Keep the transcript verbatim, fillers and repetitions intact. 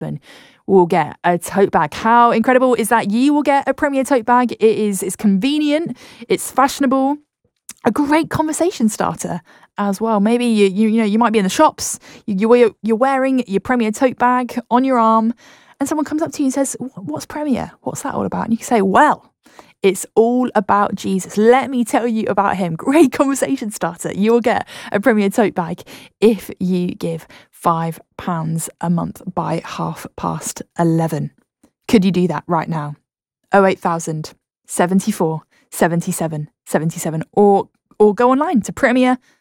will get a tote bag. How incredible is that? You will get a Premier tote bag. It is it's convenient, it's fashionable, a great conversation starter as well. Maybe you you, you know you might be in the shops, you, you're, you're wearing your Premier tote bag on your arm, and someone comes up to you and says, "What's Premier? What's that all about?" And you can say, "Well, it's all about Jesus. Let me tell you about him." Great conversation starter. You will get a Premier tote bag if you give five pounds a month by half past eleven. Could you do that right now? oh eight thousand, seventy-four, seventy-seven, seventy-seven, or or go online to premier